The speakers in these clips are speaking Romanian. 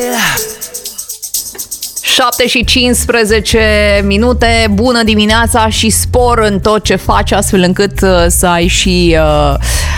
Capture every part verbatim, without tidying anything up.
șapte și cincisprezece minute, bună dimineața și spor în tot ce faci, astfel încât uh, să ai și uh,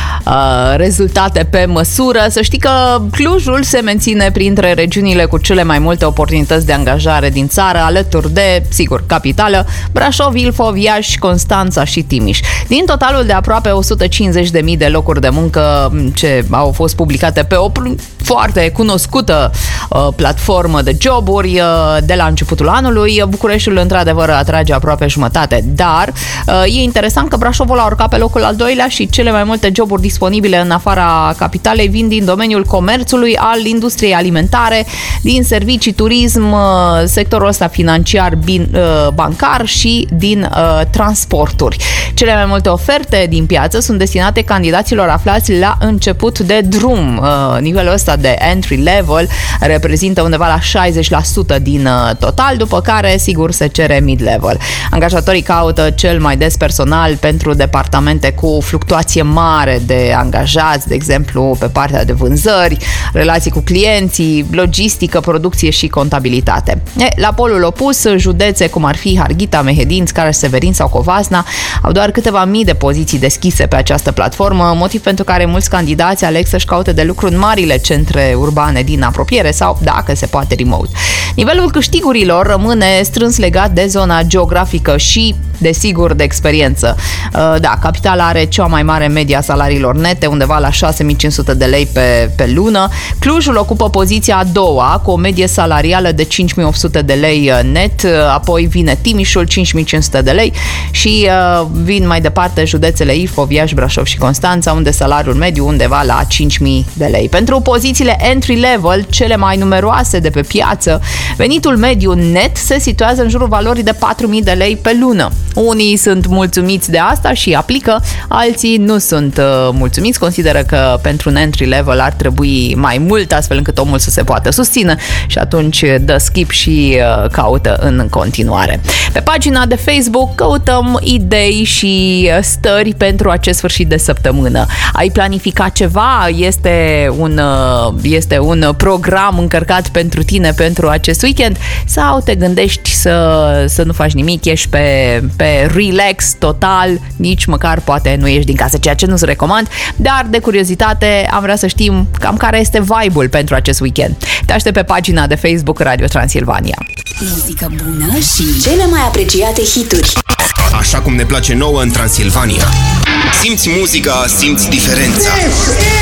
uh, rezultate pe măsură. Să știi că Clujul se menține printre regiunile cu cele mai multe oportunități de angajare din țară, alături de, sigur, capitală, Brașov, Ilfov, Iași, Constanța și Timiș. Din totalul de aproape o sută cincizeci de mii de locuri de muncă ce au fost publicate pe o foarte cunoscută uh, platformă de joburi uh, de la începutul anului, Bucureștiul într-adevăr atrage aproape jumătate, dar uh, e interesant că Brașovul a urcat pe locul al doilea și cele mai multe joburi disponibile în afara capitalei vin din domeniul comerțului, al industriei alimentare, din servicii, turism, uh, sectorul ăsta financiar, bin, uh, bancar și din uh, transporturi. Cele mai multe oferte din piață sunt destinate candidaților aflați la început de drum. Uh, nivelul ăsta de entry level reprezintă undeva la șaizeci la sută din uh, total, după care, sigur, se cere mid-level. Angajatorii caută cel mai des personal pentru departamente cu fluctuație mare de angajați, de exemplu, pe partea de vânzări, relații cu clienții, logistică, producție și contabilitate. E, la polul opus, județe cum ar fi Harghita, Mehedin, Scara-Severin sau Covasna au doar câteva mii de poziții deschise pe această platformă, motiv pentru care mulți candidați aleg să-și caute de lucru în marile centre urbane din apropiere sau, dacă se poate, remote. Nivelul câștigurilor rămâne strâns legat de zona geografică și, desigur, de experiență. Da, capitala are cea mai mare media salariilor nete, undeva la șase mii cinci sute de lei pe, pe lună. Clujul ocupă poziția a doua, cu o medie salarială de cinci mii opt sute de lei net, apoi vine Timișul, cinci mii cinci sute de lei și uh, vin mai departe județele Ilfov, Iași, Brașov și Constanța, unde salariul mediu undeva la cinci mii de lei. Pentru pozițiile entry level, cele mai numeroase de pe piață, venitul mediu net se situează în jurul valorii de patru mii de lei pe lună. Unii sunt mulțumiți de asta și aplică, alții nu sunt uh, mulțumiți, consideră că pentru un entry level ar trebui mai mult, astfel încât omul să se poată susține și atunci dă skip și uh, caută în continuare. Pe pagina de Facebook căutăm idei și stări pentru acest sfârșit de săptămână. Ai planificat ceva? Este un, uh, este un program încărcat pentru tine pentru acest weekend? Sau te gândești să, să nu faci nimic, ești pe, pe relax total, nici măcar poate nu ieși din casă, ceea ce nu-ți recomand, dar de curiozitate am vrea să știm cam care este vibe-ul pentru acest weekend. Te aștept pe pagina de Facebook Radio Transilvania. Muzică bună și cele mai apreciate hituri. Așa cum ne place nouă în Transilvania. Simți muzica, simți diferența.